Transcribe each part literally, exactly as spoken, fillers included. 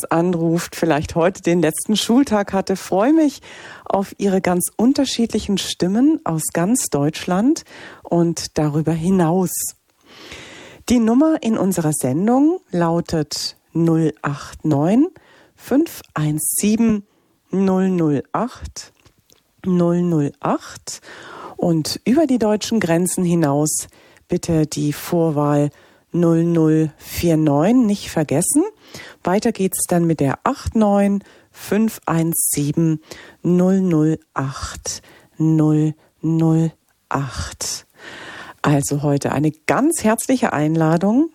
uns anruft, vielleicht heute den letzten Schultag hatte. Freue mich auf Ihre ganz unterschiedlichen Stimmen aus ganz Deutschland und darüber hinaus. Die Nummer in unserer Sendung lautet null acht neun fünf eins sieben null null acht null null acht und über die deutschen Grenzen hinaus bitte die Vorwahl null null vier neun nicht vergessen. Weiter geht's dann mit der acht neun fünf eins sieben null null acht null null acht. Also heute eine ganz herzliche Einladung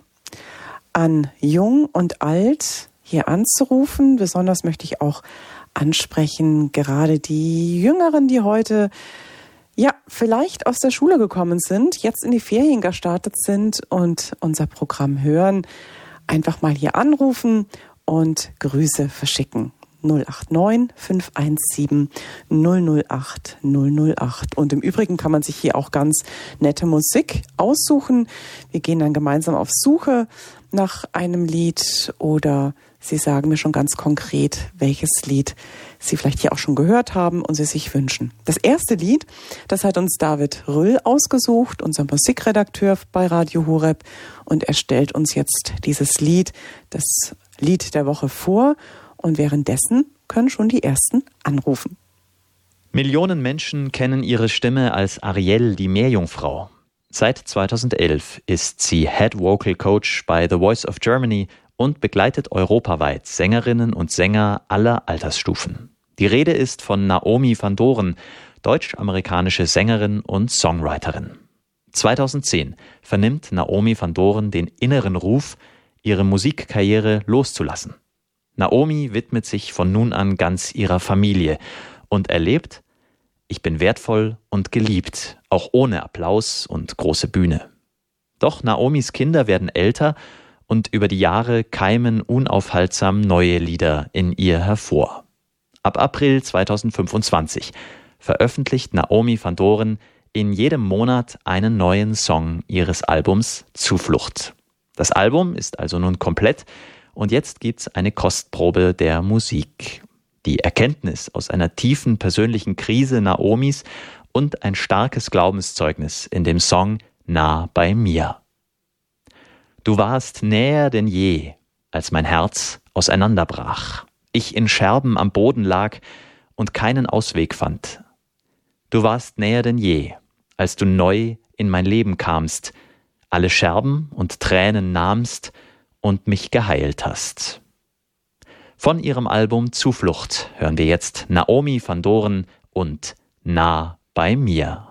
an Jung und Alt hier anzurufen. Besonders möchte ich auch ansprechen, gerade die Jüngeren, die heute ja vielleicht aus der Schule gekommen sind, jetzt in die Ferien gestartet sind und unser Programm hören. Einfach mal hier anrufen und Grüße verschicken. null acht neun fünf eins sieben null null acht null null acht. Und im Übrigen kann man sich hier auch ganz nette Musik aussuchen. Wir gehen dann gemeinsam auf Suche nach einem Lied oder Sie sagen mir schon ganz konkret, welches Lied Sie vielleicht hier auch schon gehört haben und Sie sich wünschen. Das erste Lied, das hat uns David Röll ausgesucht, unser Musikredakteur bei Radio Horeb, und er stellt uns jetzt dieses Lied, das Lied der Woche vor, und währenddessen können schon die Ersten anrufen. Millionen Menschen kennen ihre Stimme als Ariel, die Meerjungfrau. Seit zweitausendelf ist sie Head Vocal Coach bei The Voice of Germany und begleitet europaweit Sängerinnen und Sänger aller Altersstufen. Die Rede ist von Naomi van Doren, deutsch-amerikanische Sängerin und Songwriterin. zweitausendzehn vernimmt Naomi van Doren den inneren Ruf, ihre Musikkarriere loszulassen. Naomi widmet sich von nun an ganz ihrer Familie und erlebt: Ich bin wertvoll und geliebt, auch ohne Applaus und große Bühne. Doch Naomis Kinder werden älter und über die Jahre keimen unaufhaltsam neue Lieder in ihr hervor. Ab April zweitausendfünfundzwanzig veröffentlicht Naomi van Doren in jedem Monat einen neuen Song ihres Albums Zuflucht. Das Album ist also nun komplett und jetzt gibt's eine Kostprobe der Musik. Die Erkenntnis aus einer tiefen persönlichen Krise Naomis und ein starkes Glaubenszeugnis in dem Song Nah bei mir. Du warst näher denn je, als mein Herz auseinanderbrach, ich in Scherben am Boden lag und keinen Ausweg fand. Du warst näher denn je, als du neu in mein Leben kamst, alle Scherben und Tränen nahmst und mich geheilt hast. Von ihrem Album Zuflucht hören wir jetzt Naomi van Doren und Nah bei mir.